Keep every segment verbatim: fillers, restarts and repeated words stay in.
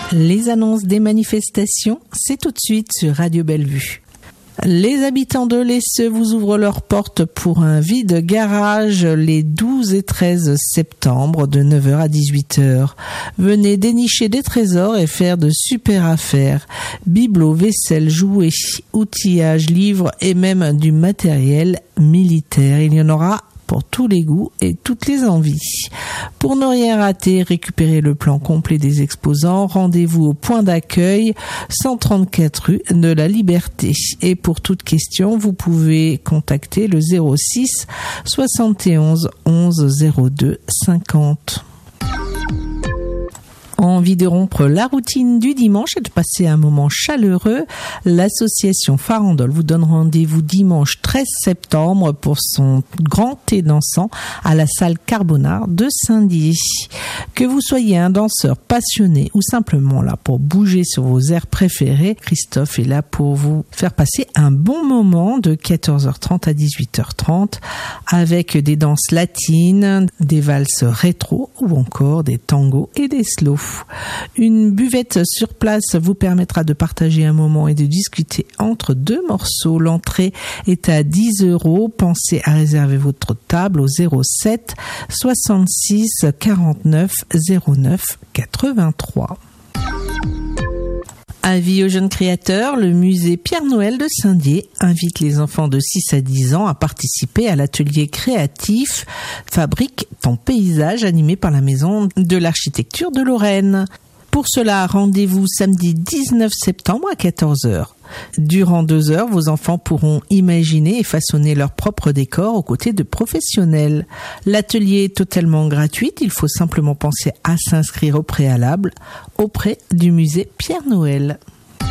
Les annonces des manifestations, c'est tout de suite sur Radio Bellevue. Les habitants de l'Esseux vous ouvrent leurs portes pour un vide-garage les douze et treize septembre de neuf heures à dix-huit heures. Venez dénicher des trésors et faire de super affaires. Bibelots, vaisselle, jouets, outillage, livres et même du matériel militaire. Il y en aura pour tous les goûts et toutes les envies. Pour ne rien rater, récupérez le plan complet des exposants. Rendez-vous au point d'accueil cent trente-quatre rue de la Liberté. Et pour toute question, vous pouvez contacter le zéro six soixante et onze onze zéro deux cinquante. Envie de rompre la routine du dimanche et de passer un moment chaleureux, l'association Farandole vous donne rendez-vous dimanche treize septembre pour son grand thé dansant à la salle Carbonard de Saint-Dié. Que vous soyez un danseur passionné ou simplement là pour bouger sur vos airs préférés, Christophe est là pour vous faire passer un bon moment de quatorze heures trente à dix-huit heures trente avec des danses latines, des valses rétro ou encore des tangos et des slows. Une buvette sur place vous permettra de partager un moment et de discuter entre deux morceaux. L'entrée est à dix euros. Pensez à réserver votre table au zéro sept soixante-six quarante-neuf zéro neuf quatre-vingt-trois. Avis aux jeunes créateurs, le musée Pierre Noël de Saint-Dié invite les enfants de six à dix ans à participer à l'atelier créatif Fabrique ton paysage animé par la Maison de l'Architecture de Lorraine. Pour cela, rendez-vous samedi dix-neuf septembre à quatorze heures. Durant deux heures, vos enfants pourront imaginer et façonner leur propre décor aux côtés de professionnels. L'atelier est totalement gratuit, il faut simplement penser à s'inscrire au préalable auprès du musée Pierre Noël.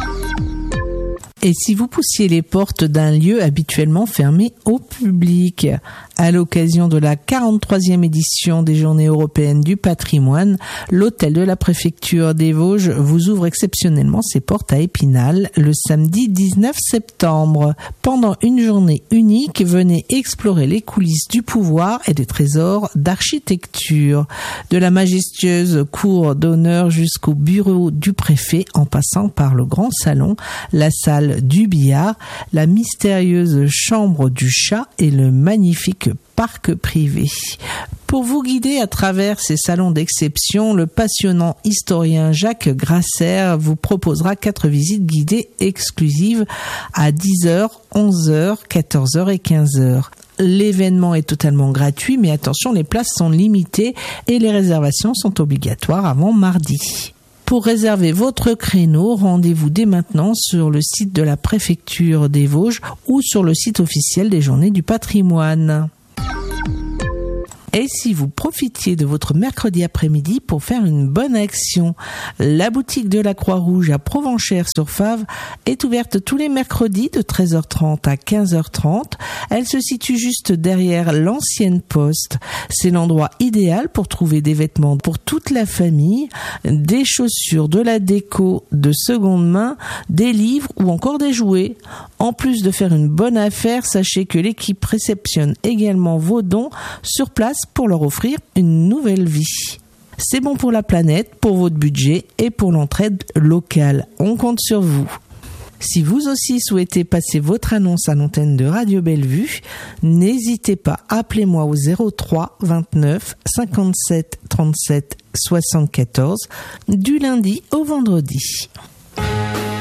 Et si vous poussiez les portes d'un lieu habituellement fermé au public? À l'occasion de la quarante-troisième édition des Journées européennes du patrimoine, l'hôtel de la préfecture des Vosges vous ouvre exceptionnellement ses portes à Épinal le samedi dix-neuf septembre. Pendant une journée unique, venez explorer les coulisses du pouvoir et des trésors d'architecture. De la majestueuse cour d'honneur jusqu'au bureau du préfet, en passant par le grand salon, la salle du billard, la mystérieuse chambre du chat et le magnifique parc privé. Pour vous guider à travers ces salons d'exception, le passionnant historien Jacques Grasser vous proposera quatre visites guidées exclusives à dix heures, onze heures, quatorze heures et quinze heures. L'événement est totalement gratuit, mais attention, les places sont limitées et les réservations sont obligatoires avant mardi. Pour réserver votre créneau, rendez-vous dès maintenant sur le site de la préfecture des Vosges ou sur le site officiel des Journées du patrimoine. Et si vous profitiez de votre mercredi après-midi pour faire une bonne action, la boutique de la Croix-Rouge à Provenchères-sur-Fave est ouverte tous les mercredis de treize heures trente à quinze heures trente. Elle se situe juste derrière l'ancienne poste. C'est l'endroit idéal pour trouver des vêtements pour toute la famille, des chaussures, de la déco de seconde main, des livres ou encore des jouets. En plus de faire une bonne affaire, sachez que l'équipe réceptionne également vos dons sur place pour leur offrir une nouvelle vie. C'est bon pour la planète, pour votre budget et pour l'entraide locale. On compte sur vous. Si vous aussi souhaitez passer votre annonce à l'antenne de Radio Bellevue, n'hésitez pas, appelez-moi au zéro trois vingt-neuf cinquante-sept trente-sept soixante-quatorze du lundi au vendredi.